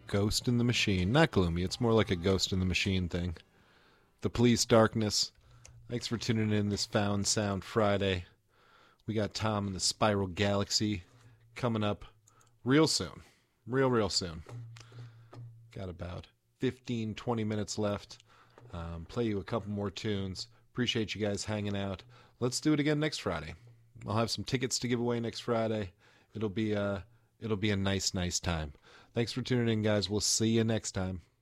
Ghost in the Machine. Not gloomy. It's more like a Ghost in the Machine thing. The Police Darkness. Thanks for tuning in this Found Sound Friday. We got Tom and the Spiral Galaxy coming up real soon. Real soon. Got about 15, 20 minutes left. Play you a couple more tunes. Appreciate you guys hanging out. Let's do it again next Friday. I'll have some tickets to give away next Friday. It'll be a nice time. Thanks for tuning in, guys. We'll see you next time.